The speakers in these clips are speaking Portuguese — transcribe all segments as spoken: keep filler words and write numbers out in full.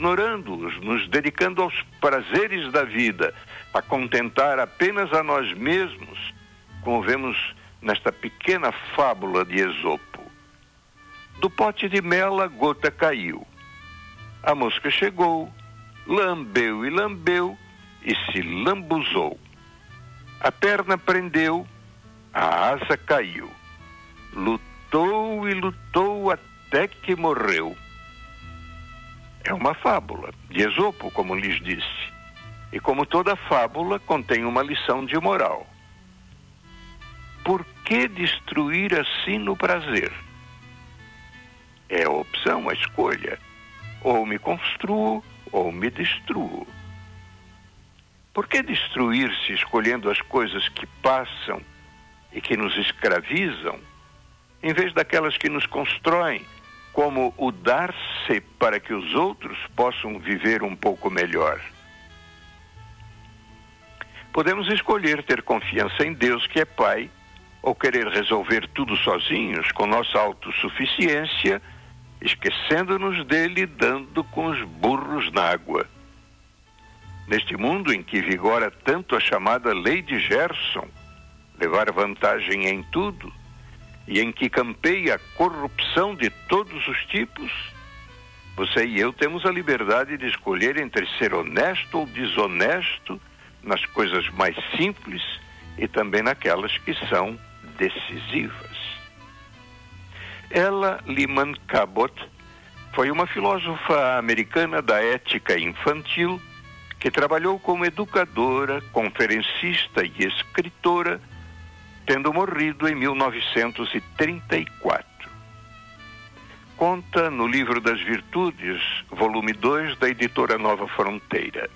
ignorando-os, nos dedicando aos prazeres da vida, a contentar apenas a nós mesmos, como vemos nesta pequena fábula de Esopo. Do pote de mel a gota caiu. A mosca chegou, lambeu e lambeu e se lambuzou. A perna prendeu, a asa caiu. Lutou e lutou até que morreu. É uma fábula de Esopo, como lhes disse. E como toda fábula, contém uma lição de moral. Por que destruir assim no prazer? É a opção, a escolha. Ou me construo, ou me destruo. Por que destruir-se escolhendo as coisas que passam e que nos escravizam, em vez daquelas que nos constroem, como o dar-se para que os outros possam viver um pouco melhor? Podemos escolher ter confiança em Deus, que é Pai, ou querer resolver tudo sozinhos, com nossa autossuficiência, esquecendo-nos dele, dando com os burros na água. Neste mundo em que vigora tanto a chamada lei de Gerson, levar vantagem em tudo, e em que campeia a corrupção de todos os tipos, você e eu temos a liberdade de escolher entre ser honesto ou desonesto nas coisas mais simples e também naquelas que são decisivas. Ella Lyman Cabot foi uma filósofa americana da ética infantil que trabalhou como educadora, conferencista e escritora, tendo morrido em mil novecentos e trinta e quatro. Conta no Livro das Virtudes, volume dois, da editora Nova Fronteira.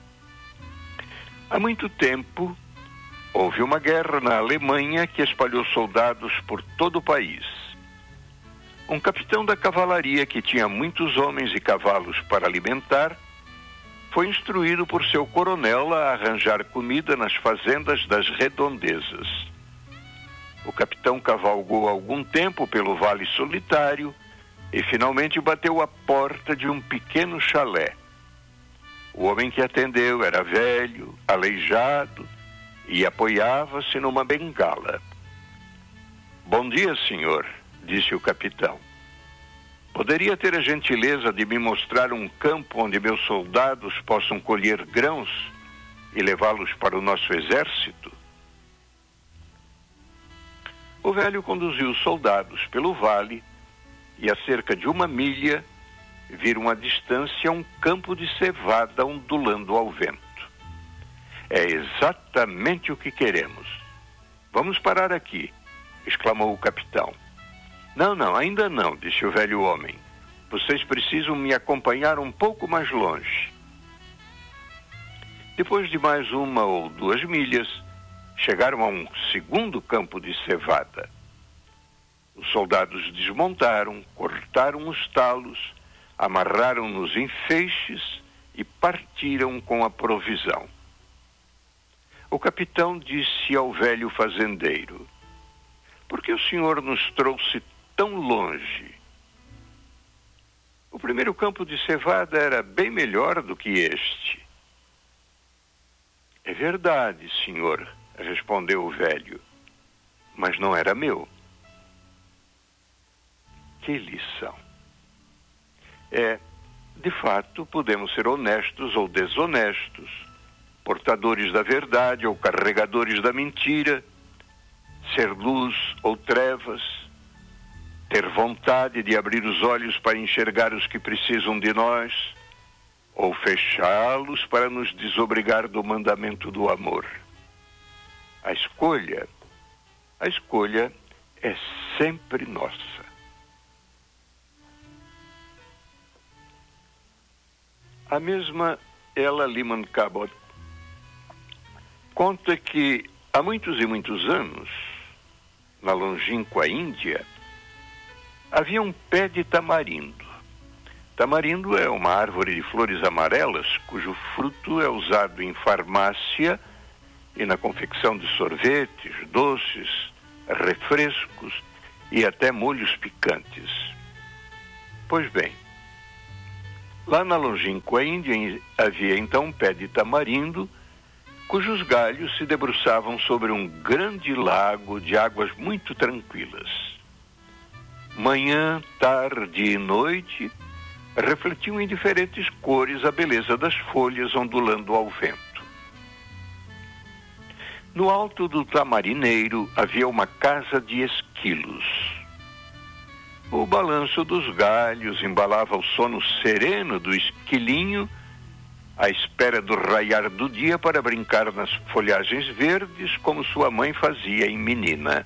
Há muito tempo, houve uma guerra na Alemanha que espalhou soldados por todo o país. Um capitão da cavalaria que tinha muitos homens e cavalos para alimentar foi instruído por seu coronel a arranjar comida nas fazendas das redondezas. O capitão cavalgou algum tempo pelo vale solitário e finalmente bateu à porta de um pequeno chalé. O homem que atendeu era velho, aleijado e apoiava-se numa bengala. "Bom dia, senhor", disse o capitão. "Poderia ter a gentileza de me mostrar um campo onde meus soldados possam colher grãos e levá-los para o nosso exército?" O velho conduziu os soldados pelo vale e a cerca de uma milha viram à distância um campo de cevada ondulando ao vento. "É exatamente o que queremos. Vamos parar aqui", exclamou o capitão. "Não, não, ainda não", disse o velho homem. "Vocês precisam me acompanhar um pouco mais longe." Depois de mais uma ou duas milhas, chegaram a um segundo campo de cevada. Os soldados desmontaram, cortaram os talos, amarraram-nos em feixes e partiram com a provisão. O capitão disse ao velho fazendeiro: "Por que o senhor nos trouxe tão longe?" "O primeiro campo de cevada era bem melhor do que este." "É verdade, senhor", respondeu o velho, "mas não era meu." Que lição! É, de fato, podemos ser honestos ou desonestos, portadores da verdade ou carregadores da mentira, ser luz ou trevas, ter vontade de abrir os olhos para enxergar os que precisam de nós, ou fechá-los para nos desobrigar do mandamento do amor. A escolha, a escolha é sempre nossa. A mesma Ella Lyman Cabot conta que há muitos e muitos anos, na longínqua Índia, havia um pé de tamarindo. Tamarindo é uma árvore de flores amarelas cujo fruto é usado em farmácia e na confecção de sorvetes, doces, refrescos e até molhos picantes. Pois bem, Lá na longínqua Índia havia então um pé de tamarindo, cujos galhos se debruçavam sobre um grande lago de águas muito tranquilas. Manhã, tarde e noite refletiam em diferentes cores a beleza das folhas ondulando ao vento. No alto do tamarineiro havia uma casa de esquilos. O balanço dos galhos embalava o sono sereno do esquilinho, à espera do raiar do dia para brincar nas folhagens verdes, como sua mãe fazia em menina.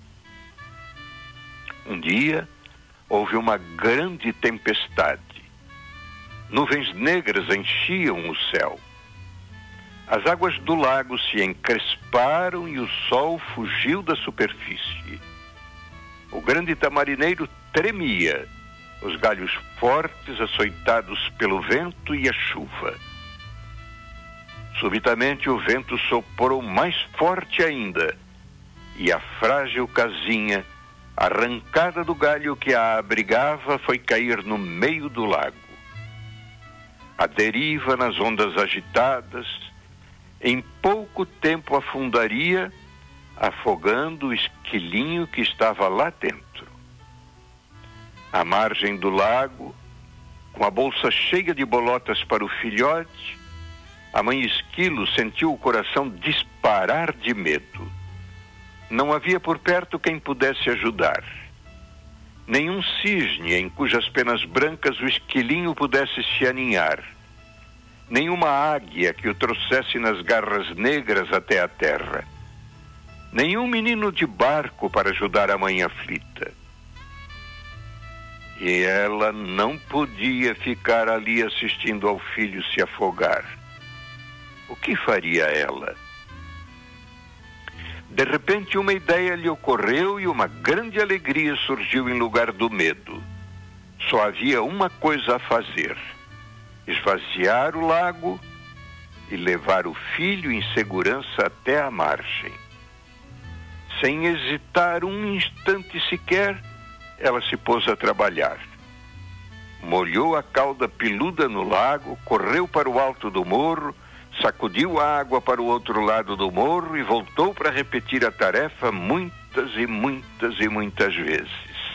Um dia, houve uma grande tempestade. Nuvens negras enchiam o céu. As águas do lago se encresparam e o sol fugiu da superfície. O grande tamarineiro tremia, os galhos fortes açoitados pelo vento e a chuva. Subitamente o vento soprou mais forte ainda, e a frágil casinha, arrancada do galho que a abrigava, foi cair no meio do lago. A deriva nas ondas agitadas, em pouco tempo afundaria, afogando o esquilinho que estava lá dentro. À margem do lago, com a bolsa cheia de bolotas para o filhote, a mãe esquilo sentiu o coração disparar de medo. Não havia por perto quem pudesse ajudar. Nenhum cisne em cujas penas brancas o esquilinho pudesse se aninhar. Nenhuma águia que o trouxesse nas garras negras até a terra. Nenhum menino de barco para ajudar a mãe aflita. E ela não podia ficar ali assistindo ao filho se afogar. O que faria ela? De repente uma ideia lhe ocorreu e uma grande alegria surgiu em lugar do medo. Só havia uma coisa a fazer: esvaziar o lago e levar o filho em segurança até a margem. Sem hesitar um instante sequer, ela se pôs a trabalhar. Molhou a cauda peluda no lago, correu para o alto do morro, sacudiu a água para o outro lado do morro e voltou para repetir a tarefa muitas e muitas e muitas vezes.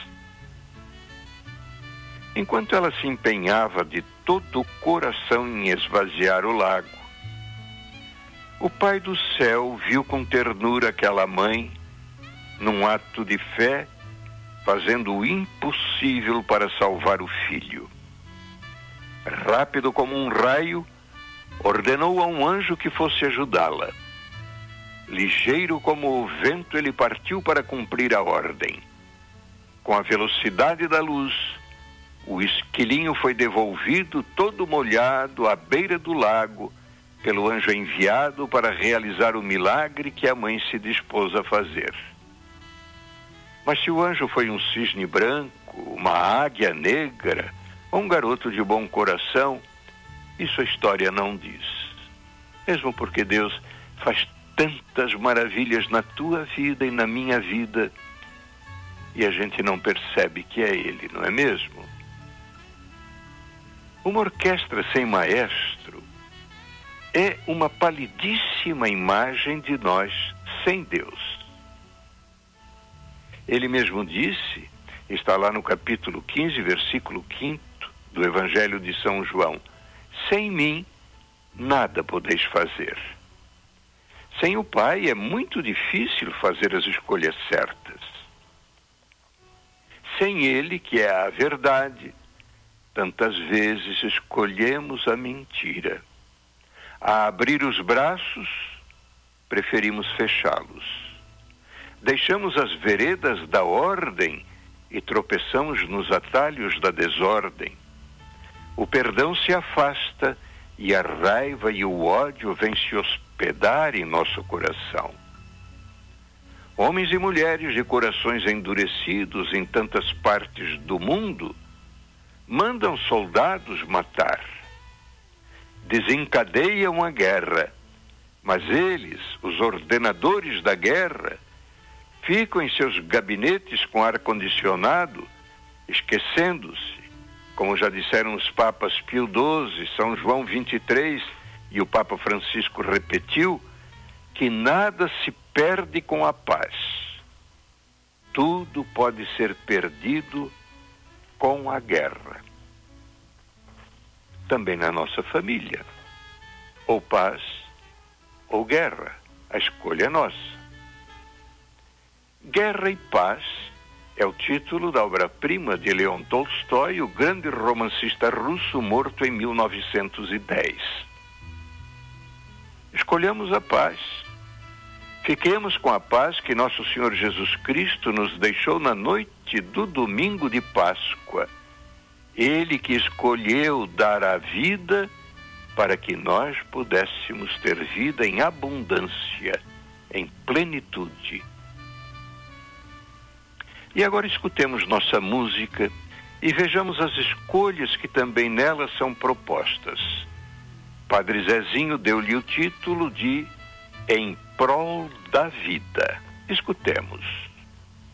Enquanto ela se empenhava de todo o coração em esvaziar o lago, o Pai do Céu viu com ternura aquela mãe, num ato de fé, fazendo o impossível para salvar o filho. Rápido como um raio, ordenou a um anjo que fosse ajudá-la. Ligeiro como o vento, ele partiu para cumprir a ordem. Com a velocidade da luz, o esquilinho foi devolvido todo molhado à beira do lago pelo anjo enviado para realizar o milagre que a mãe se dispôs a fazer. Mas se o anjo foi um cisne branco, uma águia negra ou um garoto de bom coração, isso a história não diz. Mesmo porque Deus faz tantas maravilhas na tua vida e na minha vida e a gente não percebe que é Ele, não é mesmo? Uma orquestra sem maestro é uma palidíssima imagem de nós sem Deus. Ele mesmo disse, está lá no capítulo quinze, versículo quinto do Evangelho de São João: sem mim, nada podeis fazer. Sem o Pai é muito difícil fazer as escolhas certas. Sem Ele, que é a verdade, tantas vezes escolhemos a mentira. A abrir os braços, preferimos fechá-los. Deixamos as veredas da ordem e tropeçamos nos atalhos da desordem. O perdão se afasta e a raiva e o ódio vêm se hospedar em nosso coração. Homens e mulheres de corações endurecidos em tantas partes do mundo mandam soldados matar. Desencadeiam a guerra, mas eles, os ordenadores da guerra, ficam em seus gabinetes com ar-condicionado, esquecendo-se como já disseram os papas Pio doze, São João vinte e três e o Papa Francisco repetiu, que nada se perde com a paz. Tudo pode ser perdido com a guerra. Também na nossa família. Ou paz ou guerra. A escolha é nossa. Guerra e Paz é o título da obra-prima de Leon Tolstói, o grande romancista russo morto em mil novecentos e dez. Escolhamos a paz. Fiquemos com a paz que nosso Senhor Jesus Cristo nos deixou na noite do domingo de Páscoa. Ele que escolheu dar a vida para que nós pudéssemos ter vida em abundância, em plenitude. E agora escutemos nossa música e vejamos as escolhas que também nela são propostas. Padre Zezinho deu-lhe o título de Em Prol da Vida. Escutemos.